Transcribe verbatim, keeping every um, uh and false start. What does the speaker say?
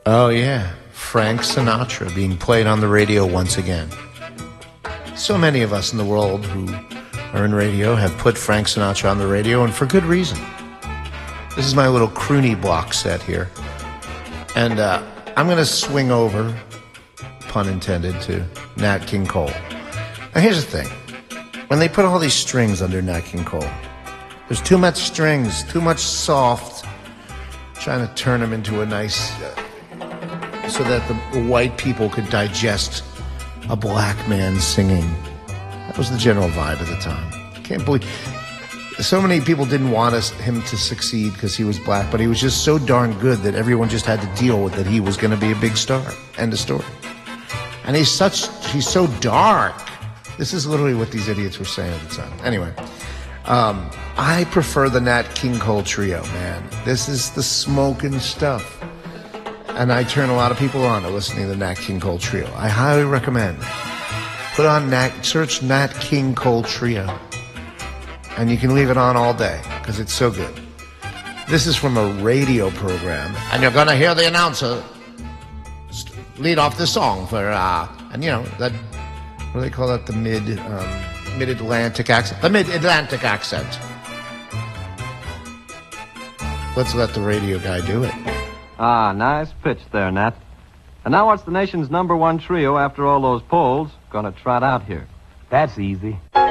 Oh, yeah. Frank Sinatra being played on the radio once again. So many of us in the world who are in radio have put Frank Sinatra on the radio, and for good reason. This is my little croony block set here. And uh, I'm going to swing over, pun intended, to Nat King Cole. Now, here's the thing. When they put all these strings under Nat King Cole, there's too much strings, too much soft, trying to turn them into a nice... Uh, so that the white people could digest a black man singing. That was the general vibe at the time. I can't believe... So many people didn't want us, him to succeed because he was black, but he was just so darn good that everyone just had to deal with that he was going to be a big star. End of story. And he's such... He's so dark. This is literally what these idiots were saying at the time. Anyway, um, I prefer the Nat King Cole trio, man. This is the smoking stuff. And I turn a lot of people on to listening to the Nat King Cole trio. I highly recommend. Put on Nat, search Nat King Cole trio. And you can leave it on all day, because it's so good. This is from a radio program. And you're going to hear the announcer lead off this song for, uh, and you know, that, what do they call that? The mid, um, mid-Atlantic accent. The mid-Atlantic accent. Let's let the radio guy do it. Ah, nice pitch there, Nat. And now what's the nation's number one trio after all those polls going to trot out here? That's easy.